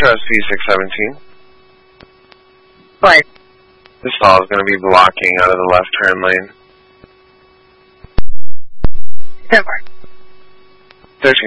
Metro SP617. What? This stall is going to be blocking out of the left turn lane. Don't worry.